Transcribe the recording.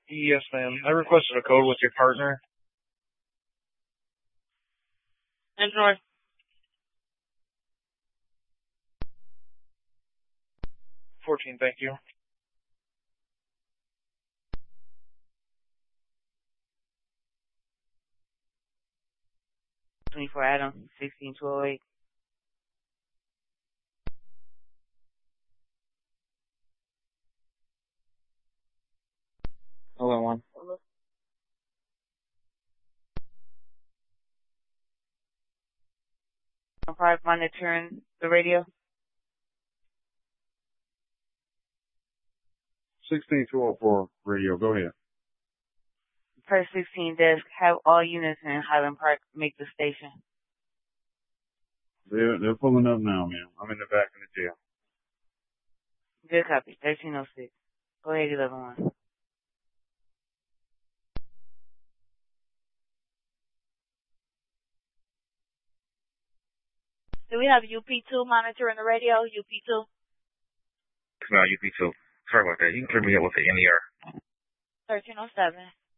Yes, ma'am. I requested a code with your partner. Enjoy. 14, thank you. 24 Adam, 16208. Hello, one. Park monitoring the radio. 16204 radio, go ahead. Per 16 desk, have all units in Highland Park make the station. They're pulling up now, man. I'm in the back of the jail. Good copy. 1306. Go ahead, 111. Do we have UP2 monitoring the radio? UP2? No, UP2. Sorry about that. You can clear me up with the NER. 1307.